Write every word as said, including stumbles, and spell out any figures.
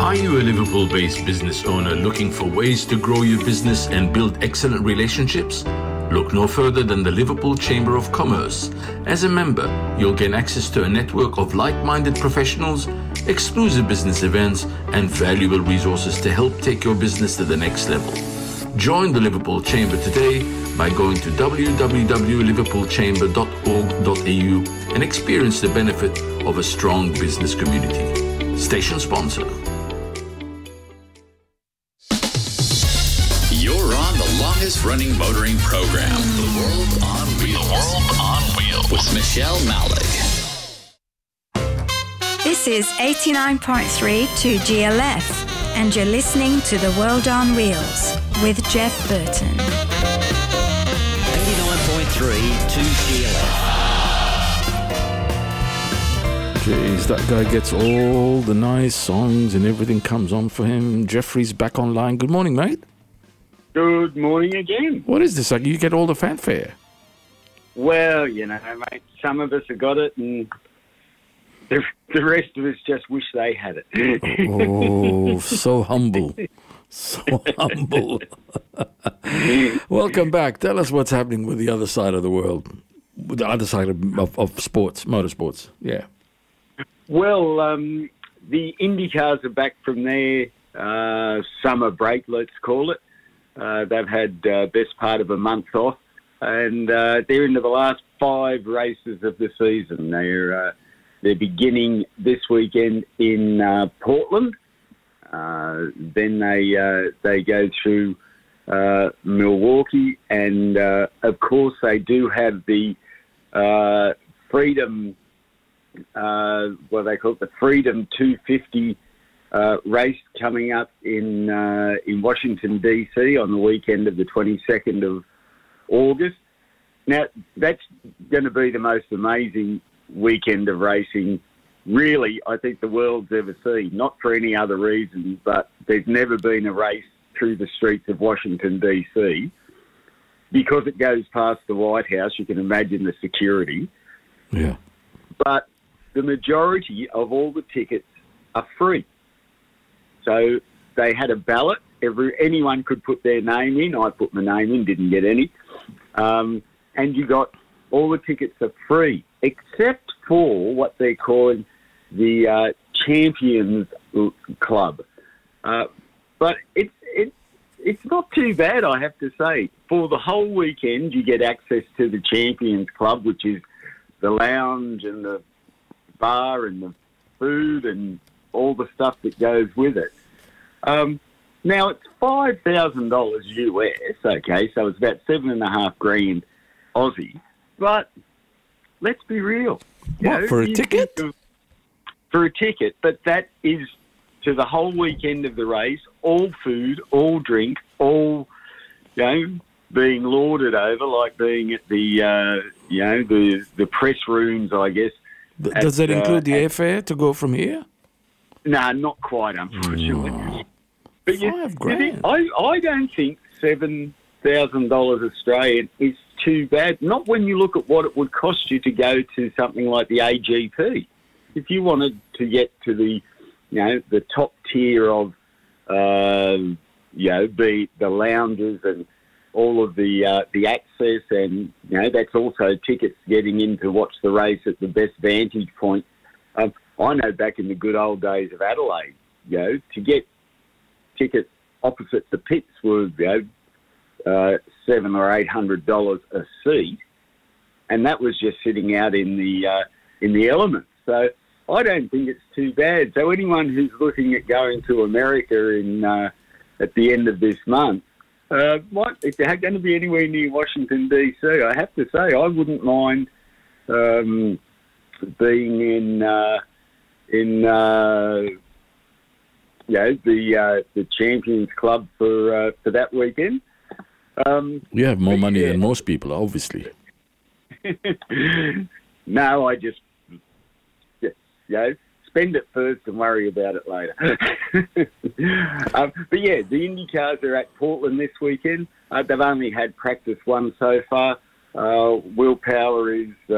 Are you a Liverpool-based business owner looking for ways to grow your business and build excellent relationships? Look no further than the Liverpool Chamber of Commerce. As a member, you'll gain access to a network of like-minded professionals, exclusive business events, and valuable resources to help take your business to the next level. Join the Liverpool Chamber today by going to w w w dot liverpool chamber dot org dot a u and experience the benefit of a strong business community. Station sponsor. You're on the longest running motoring program, The World on Wheels. The World on Wheels with Michelle Malik. This is eighty-nine point three to G L F, and you're listening to The World on Wheels with Jeff Burton. eighty-nine point three to G L F. Jeez, that guy gets all the nice songs and everything comes on for him. Jeffrey's back online. Good morning, mate. Good morning again. What is this? Like, you get all the fanfare? Well, you know, mate, some of us have got it, and the, the rest of us just wish they had it. Oh, so humble. So humble. Welcome back. Tell us what's happening with the other side of the world, with the other side of, of, of sports, motorsports. Yeah. Well, um, the IndyCars are back from their uh, summer break, let's call it. Uh, they've had uh, best part of a month off, and uh, they're into the last five races of the season. They're uh, they're beginning this weekend in uh, Portland. Uh, then they uh, they go through uh, Milwaukee, and uh, of course they do have the uh, Freedom, uh, what they call it, the Freedom two fifty. Uh, race coming up in uh, in Washington, D C on the weekend of the twenty-second of August. Now, that's going to be the most amazing weekend of racing, really, I think the world's ever seen. Not for any other reason, but there's never been a race through the streets of Washington, D C. Because it goes past the White House, you can imagine the security. Yeah. But the majority of all the tickets are free. So they had a ballot. Every anyone could put their name in. I put my name in, didn't get any. Um, and you got all the tickets are free, except for what they're calling the uh, Champions Club. Uh, but it's it's it's not too bad, I have to say. For the whole weekend, you get access to the Champions Club, which is the lounge and the bar and the food and all the stuff that goes with it. Um, now, it's five thousand dollars U S, okay, so it's about seven and a half grand Aussie. But let's be real. You What, know, for a you ticket? think of- For a ticket, but that is to the whole weekend of the race, all food, all drink, all, you know, being lauded over, like being at the, uh, you know, the, the press rooms, I guess. Th- at, Does that include uh, the at- airfare to go from here? No, not quite, unfortunately. No. But you, Five you think, grand. I, I don't think seven thousand dollars Australian is too bad. Not when you look at what it would cost you to go to something like the A G P. If you wanted to get to the, you know, the top tier of, um, you know, the the lounges and all of the uh, the access, and you know, that's also tickets getting in to watch the race at the best vantage point. Um, I know back in the good old days of Adelaide, you know, to get tickets opposite the pits was, you know, uh, seven or eight hundred dollars a seat, and that was just sitting out in the uh, in the elements. So I don't think it's too bad. So anyone who's looking at going to America in uh, at the end of this month, uh, might, if they're going to be anywhere near Washington D C, I have to say I wouldn't mind um, being in. Uh, in uh, you know, the uh, the Champions Club for uh, for that weekend. Um, You have more money yeah. than most people, obviously. No, I just, you know, spend it first and worry about it later. um, but yeah, the IndyCars are at Portland this weekend. Uh, they've only had practice one so far. Uh, Will Power is